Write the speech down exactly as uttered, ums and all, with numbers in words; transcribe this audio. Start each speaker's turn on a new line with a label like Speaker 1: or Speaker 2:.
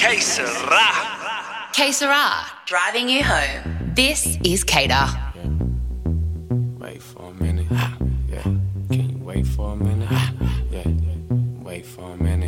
Speaker 1: Que Sera.
Speaker 2: Que Sera, driving you home. This is Cater.
Speaker 3: Wait for a minute. Yeah. Can you wait for a minute? Yeah. Wait for a minute.